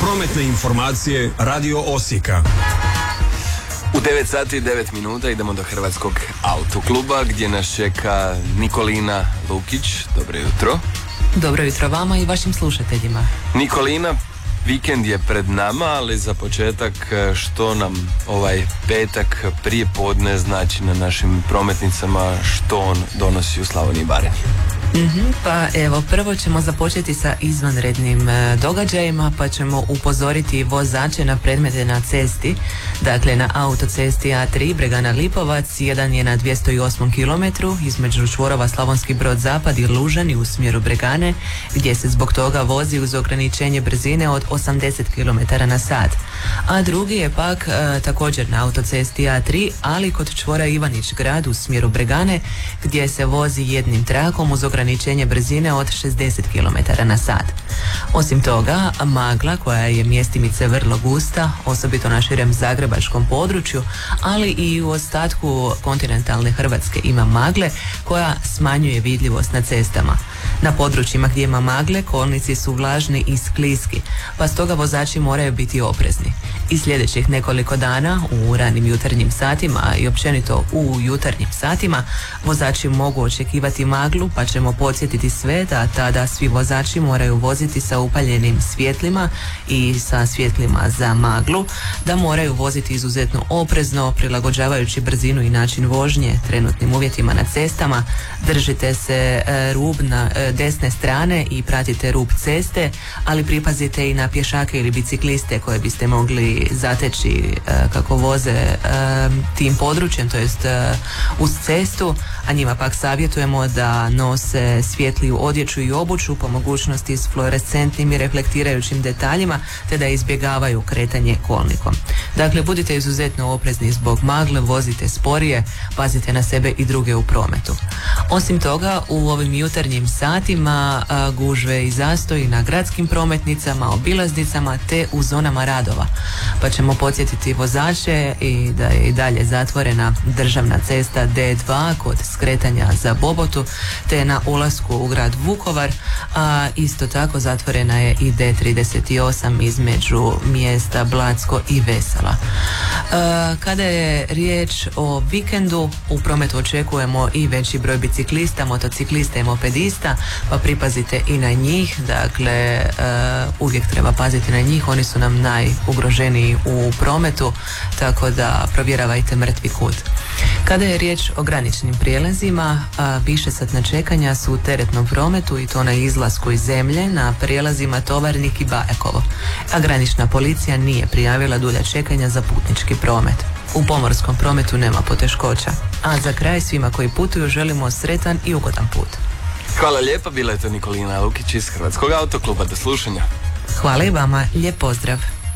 Prometne informacije Radio Osijeka. U 9 sati i 9 minuta idemo do Hrvatskog autokluba gdje nas čeka Nikolina Lukić. Dobro jutro. Dobro jutro vama i vašim slušateljima. Nikolina, vikend je pred nama, ali za početak što nam ovaj petak prije podne znači na našim prometnicama, što on donosi u Slavoniji i Baranji? Pa evo, prvo ćemo započeti sa izvanrednim događajima, pa ćemo upozoriti vozače na predmete na cesti. Dakle, na autocesti A3 Bregana Lipovac, jedan je na 208 km između čvorova Slavonski Brod Zapad i Lužani u smjeru Bregane, gdje se zbog toga vozi uz ograničenje brzine od 80 km na sat. A drugi je pak također na autocesti A3, ali kod čvora Ivanić Grad u smjeru Bregane, gdje se vozi jednim trakom uz ograničenje brzine od 60 km na sat. Osim toga, magla koja je mjestimice vrlo gusta, osobito na širem zagrebačkom području, ali i u ostatku kontinentalne Hrvatske ima magle koja smanjuje vidljivost na cestama. Na područjima gdje ima magle, kolnici su vlažni i skliski, pa stoga vozači moraju biti oprezni. I sljedećih nekoliko dana u ranim jutarnjim satima i općenito u jutarnjim satima vozači mogu očekivati maglu, pa ćemo podsjetiti sve da tada svi vozači moraju voziti sa upaljenim svjetlima i sa svjetlima za maglu, da moraju voziti izuzetno oprezno, prilagođavajući brzinu i način vožnje trenutnim uvjetima na cestama. Držite se rub na desne strane i pratite rub ceste, ali pripazite i na pješake ili bicikliste koje biste mogli zateći kako voze tim područjem, to jest uz cestu, a njima pak savjetujemo da nose svjetliju odjeću i obuću, po mogućnosti s fluorescentnim i reflektirajućim detaljima, te da izbjegavaju kretanje kolnikom. Dakle, budite izuzetno oprezni zbog magle, vozite sporije, pazite na sebe i druge u prometu. Osim toga, u ovim jutarnjim satima gužve i zastoji na gradskim prometnicama, obilaznicama te u zonama radova. Pa ćemo podsjetiti vozače i da je i dalje zatvorena državna cesta D2 kod skretanja za Bobotu, te na ulasku u grad Vukovar, a isto tako zatvorena je i D38 između mjesta Blacko i Vesela. Kada je riječ o vikendu, u prometu očekujemo i veći broj biciklista, motociklista i mopedista, pa pripazite i na njih. Dakle, uvijek treba paziti na njih, oni su nam najugroženiji u prometu, tako da provjeravajte mrtvi kut. Kada je riječ o graničnim prijelazima, višesatna čekanja su u teretnom prometu i to na izlasku iz zemlje na prijelazima Tovarnik i Bajakovo, a granična policija nije prijavila dulja čekanja za putnički promet. U pomorskom prometu nema poteškoća. A za kraj svima koji putuju želimo sretan i ugodan put. Hvala lijepa, bila je to Nikolina Lukić iz Hrvatskog autokluba. Do slušanja. Hvala i vama, lijep pozdrav.